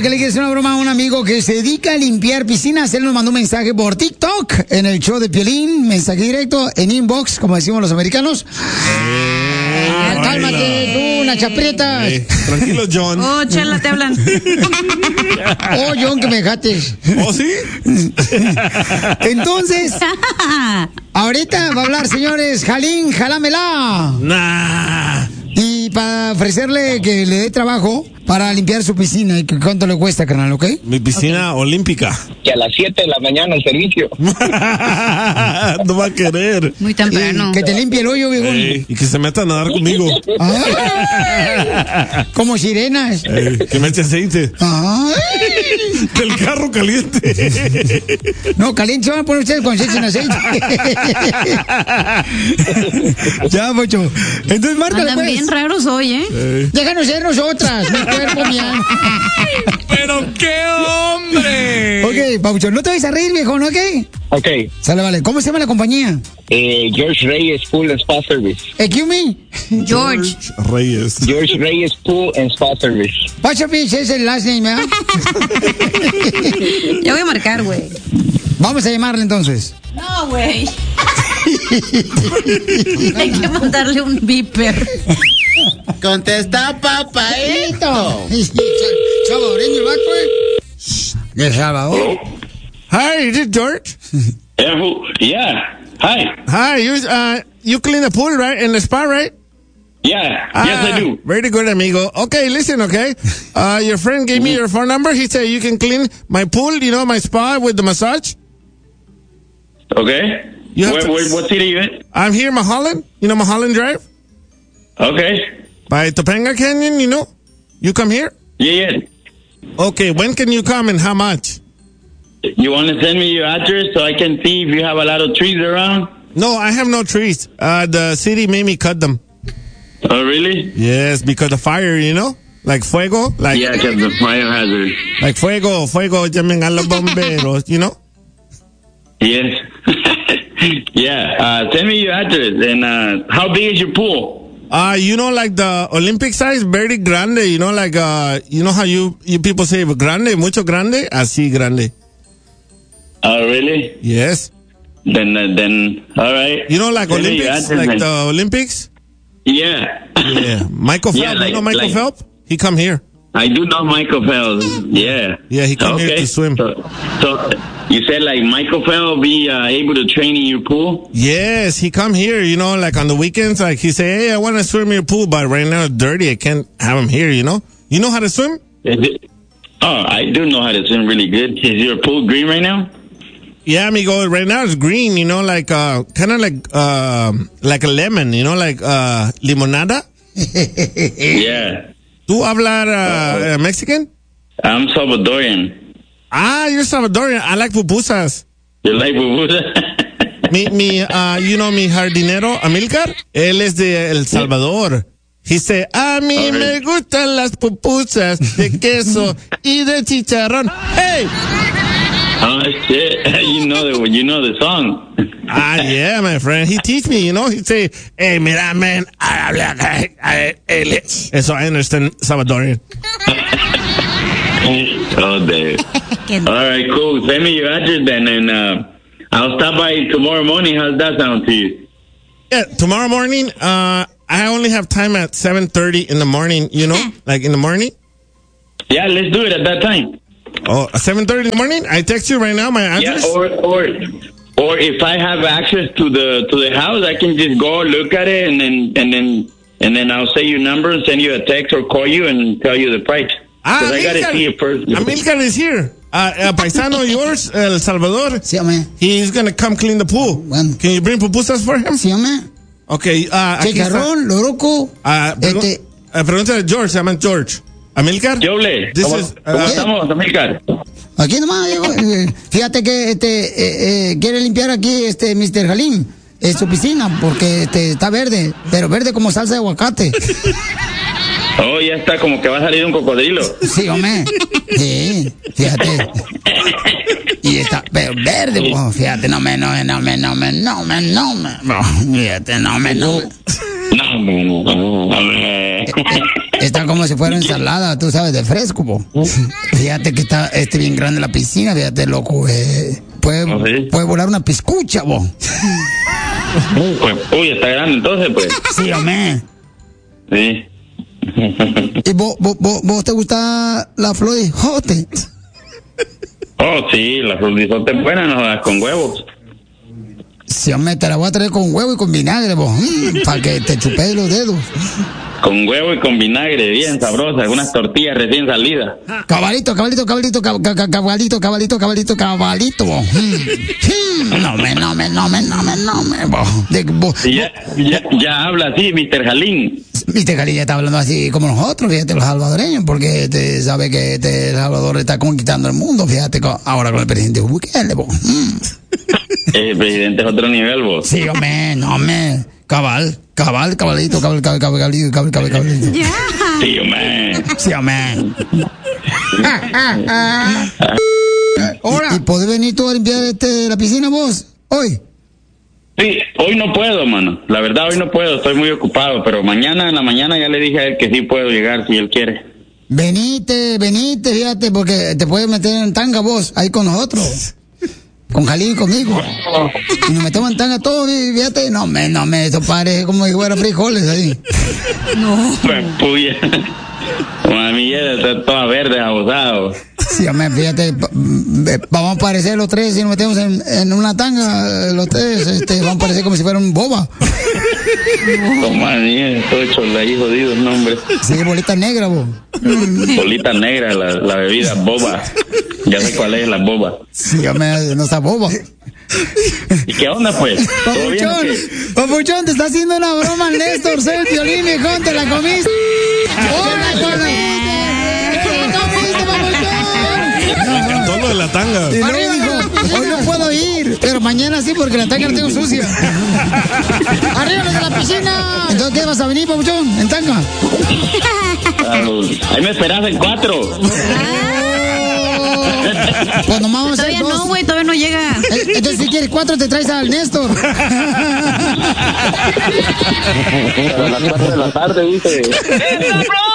porque le quieres una broma a un amigo que se dedica a limpiar piscinas. Él nos mandó un mensaje por TikTok en el show de Piolín, mensaje directo en inbox, como decimos los americanos. Cálmate, tú, Nacha Prietas. Tranquilo, John. Oh, Chela, te hablan. Oh, John, que me dejaste. ¿Oh, sí? Entonces, ahorita va a hablar, señores, Jalín, jalámela. Nah. Y para ofrecerle que le dé trabajo para limpiar su piscina. ¿Y cuánto le cuesta, carnal, ok? Mi piscina olímpica. Que a las 7 de la mañana el servicio. No va a querer. Muy temprano. Que te limpie el hoyo, viejo. Y que se meta a nadar conmigo. Como sirenas. Que me eche aceite. Del carro caliente. No, caliente se van a poner ustedes cuando se echen aceite. Ya, Pocho. Entonces, Marta, andan bien raros hoy, ¿eh? Déjanos ser nosotras, mi cuerpo, mi alma. ¡Pero qué hombre! Ok, Paucho, no te vayas a reír, viejo, ¿no? Ok. Sale, vale. ¿Cómo se llama la compañía? George Reyes Pool and Spa Service. Excuse me. George Reyes. George Reyes Pool and Spa Service. Pacha Fish es el last name, ¿eh? Ya voy a marcar, güey. Vamos a llamarle entonces. No, güey. Hay que mandarle un beeper. Contesta, papaito. Salvadoreño el vato, ¿eh? Salvador. Hi, is it George? Yeah. Hi. Hi, you clean the pool, right? In the spa, right? Yeah. Yes, I do. Very good, amigo. Okay, listen, okay? Your friend gave me your phone number. He said you can clean my pool, my spa with the massage. Okay. What city are you in? I'm here in Mulholland. You know Mulholland Drive? Okay. By Topanga Canyon, You come here? Yeah. Okay, when can you come and how much? You want to send me your address so I can see if you have a lot of trees around? No, I have no trees. The city made me cut them. Oh, really? Yes, because of fire, Like fuego. Yeah, because the fire hazard. Like fuego, llamen a los bomberos, Yes. Yeah. Send me your address. And how big is your pool? Like the Olympic size, very grande, like, how you people say grande, mucho grande, así grande. Oh, really? Yes. Then, all right. Like send Olympics, like the Olympics? Yeah. Yeah. Michael Phelps, Yeah, Michael Phelps? He come here. I do know Michael Phelps. Yeah. Yeah, he come here to swim. So you said like Michael Phelps be able to train in your pool? Yes, he come here, like on the weekends, like he say, hey, I want to swim in your pool, but right now it's dirty. I can't have him here, You know how to swim? I do know how to swim really good. Is your pool green right now? Yeah, amigo, right now it's green, like, kind of like a lemon, like, limonada. Yeah. ¿Tú hablar Mexican? I'm Salvadorian. You're Salvadorian. I like pupusas. You like pupusas? mi jardinero, Amilcar, él es de El Salvador. He said, a mí me gustan las pupusas de queso y de chicharrón. Hey! Oh, shit. You know the song. Yeah, my friend. He teach me, He say, hey, mira, man, so I understand Salvadorian. Oh, damn. All right, cool. Send me your address then, and I'll stop by tomorrow morning. How's that sound to you? Yeah, tomorrow morning, I only have time at 7:30 in the morning, like in the morning. Yeah, let's do it at that time. Oh, at 7:30 in the morning? I text you right now my address. Yeah, or if I have access to the house, I can just go look at it and then I'll say your number and send you a text or call you and tell you the price. Because I gotta see it first. Amilcar is here. Paisano yours, El Salvador. Sí, hombre. He's gonna come clean the pool. Bueno. Can you bring pupusas for him? Sí, hombre. Okay. Chicharrón, loroco. Pregúntale a George, se llama George. Amilcar. Yoble. ¿Cómo estamos, Amilcar? Aquí nomás, fíjate que quiere limpiar aquí Mr. Jalín su piscina porque está verde, pero verde como salsa de aguacate. Oh, ya está como que va a salir un cocodrilo. Sí, hombre. Sí, fíjate. Y está pero verde, fíjate, no me. Fíjate, no me. Está como si fuera ensalada, tú sabes, de fresco, bo. Fíjate que está bien grande la piscina, fíjate, loco. Puede volar una piscucha, bo. Uy, está grande entonces, pues. Sí, hombre. Sí. ¿Y vos te gusta la flor de jote? Oh, sí, la florizote es buena, no das con huevos. Sí, hombre, te la voy a traer con huevo y con vinagre, vos. Para que te chupes los dedos. Con huevo y con vinagre, bien sabrosa, unas tortillas recién salidas. Cabalito. Vos. Vos. Ya habla así, Mr. Jalín. Mr. Jalín ya está hablando así como nosotros, fíjate, los salvadoreños, porque te sabe que El Salvador está conquistando el mundo, fíjate, ahora con el presidente Bukele, vos. El presidente es otro nivel, vos. Sí, hombre, no, hombre. Cabalito. Sí, hombre. Sí, hombre. ¿Y podés venir tú a limpiar la piscina vos, hoy? Sí, hoy no puedo, mano. La verdad, hoy no puedo, estoy muy ocupado, pero mañana en la mañana ya le dije a él que sí puedo llegar si él quiere. Venite, fíjate, porque te puedes meter en tanga vos, ahí con nosotros. Con Jalín y conmigo. Y nos metemos en tanga todos, fíjate. No me, eso parece como si fuera frijoles ahí. No. Pues puya. Mami, ya está toda verde, abusado. Sí, hombre, fíjate, vamos a parecer los tres, si nos metemos en una tanga, los tres, vamos a parecer como si fueran boba. Mami, estoy chola ahí jodido, no, hombre. Sí, bolita negra, vos. Bolita negra, la bebida boba. Ya sé cuál es la boba. Sí, hombre, no está boba. ¿Y qué onda, pues? Papuchón, te está haciendo una broma al Néstor, soy el Piolín, viejón, te la comiste. ¡Hola, te la comiste, papuchón! Me encantó lo de la tanga. Y luego dijo, hoy no puedo ir, pero mañana sí porque la tanga la tengo sucia. ¡Arriba los de la piscina! Entonces, ¿qué vas a venir, papuchón? ¿En tanga? Ahí me esperas en 4. Pues nomás vamos a hacer Todavía 2. no, güey, todavía no llega. Entonces, si quieres 4, te traes al Néstor. A las 4 de la tarde, dice.